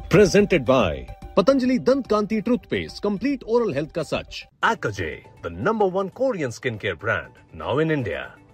Presented by Patanjali Dant Kanti Toothpaste, complete oral health ka sach. Akaje, the #1 Korean skincare brand, now in India.